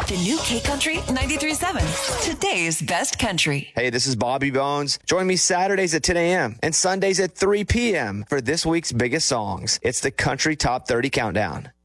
to New K Country 93.7, today's best country. Hey, this is Bobby Bones. Join me Saturdays at 10 a.m. and Sundays at 3 p.m. for this week's biggest songs. It's the Country Top 30 Countdown.